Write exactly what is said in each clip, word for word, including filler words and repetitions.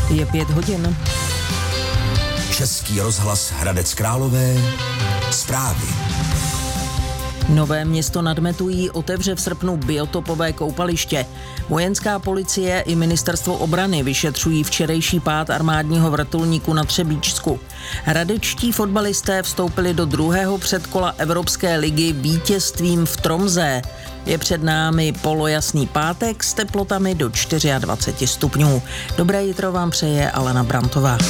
Je pět hodin. Český rozhlas Hradec Králové. Zprávy. Nové Město nad Metují otevře v srpnu biotopové koupaliště. Vojenská policie i ministerstvo obrany vyšetřují včerejší pád armádního vrtulníku na Třebíčsku. Hradečtí fotbalisté vstoupili do druhého předkola Evropské ligy vítězstvím v Tromsø. Je před námi polojasný pátek s teplotami do dvacet čtyři stupňů. Dobré jitro vám přeje Alena Brantová.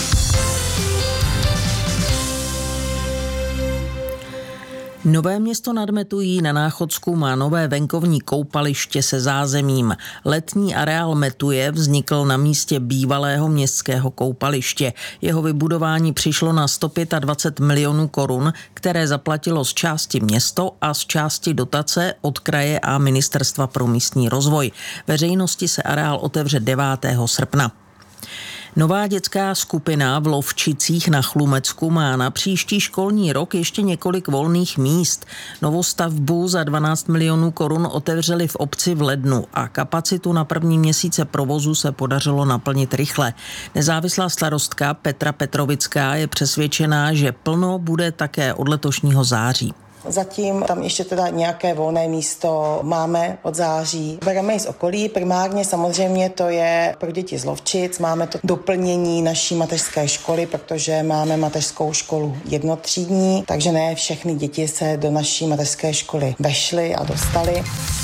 Nové Město nad Metují na Náchodsku má nové venkovní koupaliště se zázemím. Letní areál Metuje vznikl na místě bývalého městského koupaliště. Jeho vybudování přišlo na sto dvacet pět milionů korun, které zaplatilo z části město a z části dotace od kraje a Ministerstva pro místní rozvoj. Veřejnosti se areál otevře devátého srpna. Nová dětská skupina v Lovčicích na Chlumecku má na příští školní rok ještě několik volných míst. Novostavbu za dvanáct milionů korun otevřeli v obci v lednu a kapacitu na první měsíce provozu se podařilo naplnit rychle. Nezávislá starostka Petra Petrovická je přesvědčená, že plno bude také od letošního září. Zatím tam ještě teda nějaké volné místo máme od září. Bereme i z okolí, primárně samozřejmě to je pro děti z Lovčic. Máme to doplnění naší mateřské školy, protože máme mateřskou školu jednotřídní, takže ne všechny děti se do naší mateřské školy vešly a dostaly.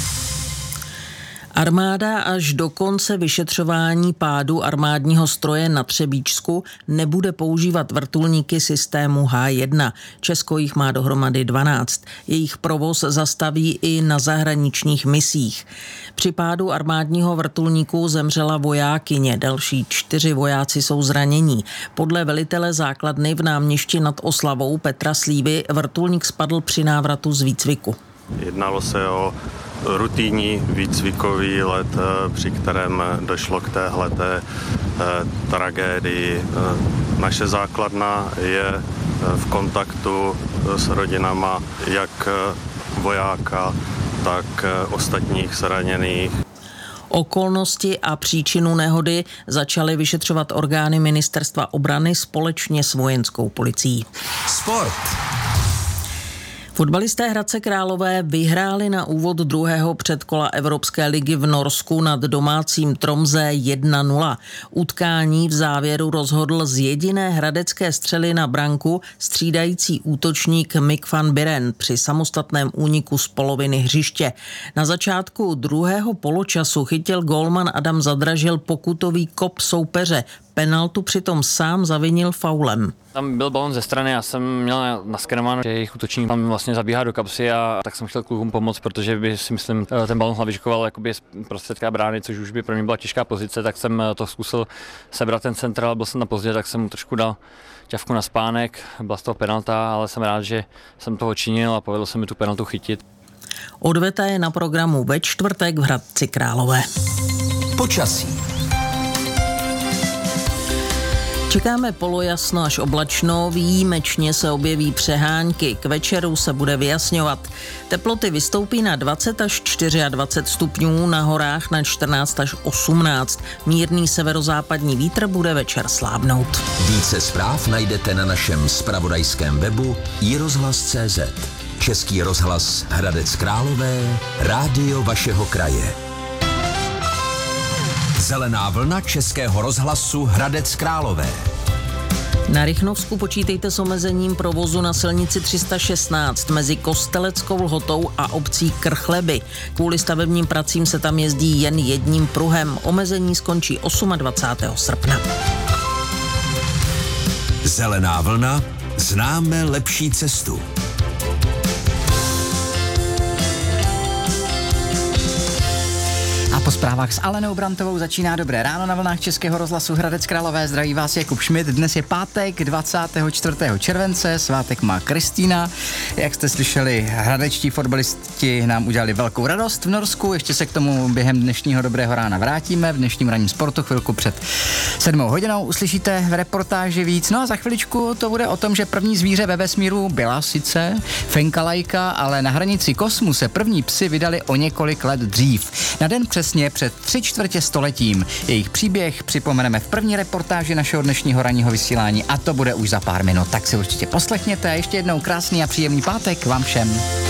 Armáda až do konce vyšetřování pádu armádního stroje na Třebíčsku nebude používat vrtulníky systému H jedna. Česko jich má dohromady dvanáct. Jejich provoz zastaví i na zahraničních misích. Při pádu armádního vrtulníku zemřela vojákyně, další čtyři vojáci jsou zranění. Podle velitele základny v Náměšti nad Oslavou Petra Slívy vrtulník spadl při návratu z výcviku. Jednalo se o rutinní výcvikový let, při kterém došlo k téhleté tragédii. Naše základna je v kontaktu s rodinama jak vojáka, tak ostatních zraněných. Okolnosti a příčinu nehody začaly vyšetřovat orgány Ministerstva obrany společně s vojenskou policií. Sport. Fotbalisté Hradce Králové vyhráli na úvod druhého předkola Evropské ligy v Norsku nad domácím Tromsø jedna nula. Utkání v závěru rozhodl z jediné hradecké střely na branku střídající útočník Mick van Buren při samostatném úniku z poloviny hřiště. Na začátku druhého poločasu chytil gólman Adam Zadražil pokutový kop soupeře. Penaltu přitom sám zavinil faulem. Tam byl balon ze strany, já jsem měl naskenováno, že jejich útočník tam vlastně zabíhá do kapsy a tak jsem chtěl klukům pomoct, protože by si myslím, ten balon hlavičkoval jakoby z prostředka brány, což už by pro mě byla těžká pozice, tak jsem to zkusil sebrat ten central, byl jsem na pozdě, tak jsem mu trošku dal ťavku na spánek, byla z toho penalta, ale jsem rád, že jsem toho činil a povedlo se mi tu penaltu chytit. Odveta je na programu ve čtvrtek v Hradci Králové. Počasí. Čekáme polojasno až oblačno, výjimečně se objeví přehánky, k večeru se bude vyjasňovat. Teploty vystoupí na dvacet až dvacet čtyři stupňů, na horách na čtrnáct až osmnáct. Mírný severozápadní vítr bude večer slábnout. Více zpráv najdete na našem zpravodajském webu i rozhlas tečka cé zet. Český rozhlas Hradec Králové, rádio vašeho kraje. Zelená vlna Českého rozhlasu Hradec Králové. Na Rychnovsku počítejte s omezením provozu na silnici tři sta šestnáct mezi Kosteleckou Lhotou a obcí Krchleby. Kvůli stavebním pracím se tam jezdí jen jedním pruhem. Omezení skončí dvacátého osmého srpna. Zelená vlna, známe lepší cestu. A po zprávách s Alenou Brantovou začíná Dobré ráno na vlnách Českého rozhlasu Hradec Králové. Zdraví vás Jakub Šmit. Dnes je pátek dvacátého čtvrtého července, svátek má Kristýna. Jak jste slyšeli, hradečtí fotbalisti nám udělali velkou radost v Norsku. Ještě se k tomu během dnešního Dobrého rána vrátíme. V dnešním ranním sportu chvilku před sedmou hodinou uslyšíte v reportáži víc. No a za chviličku to bude o tom, že první zvíře ve vesmíru byla sice fenkalajka, ale na hranici kosmu se první psi vydali o několik let dřív. Na den přesně přesně před tři čtvrtě stoletím. Jejich příběh připomeneme v první reportáži našeho dnešního ranního vysílání a to bude už za pár minut. Tak si určitě poslechněte a ještě jednou krásný a příjemný pátek vám všem.